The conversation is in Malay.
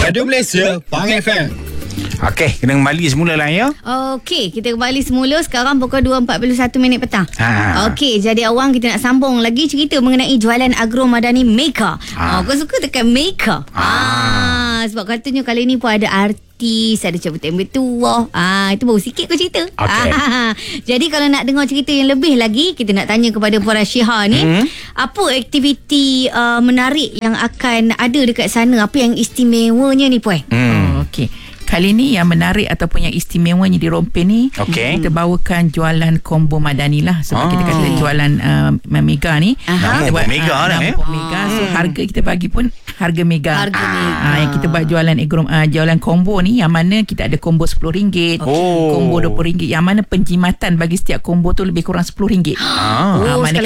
Radio Malaysia, Pang FM. Okey, kena kembali semula lah ya. Okey, kita kembali semula. Sekarang pukul 2.41 petang. Okey, jadi awang kita nak sambung lagi cerita mengenai jualan Agro Madani Mega. Kau suka tekan Mega? Sebab katanya kali ni pun ada artis, ada cabutan bertuah. Itu baru sikit kau cerita. Okay. Jadi kalau nak dengar cerita yang lebih lagi, kita nak tanya kepada para Syiha ni, apa aktiviti menarik yang akan ada dekat sana? Apa yang istimewanya ni Puan? Okey. Kali ni yang menarik ataupun yang istimewanya di Rompin ni, kita bawakan jualan combo Madani lah. Sebab kita kata jualan Mega ni. Kita buat Mega lah. Mega. So harga kita bagi pun harga Mega. Harga Mega. Yang kita buat jualan combo ni, yang mana kita ada combo RM10, combo RM20, yang mana penjimatan bagi setiap combo tu lebih kurang RM10. Sekali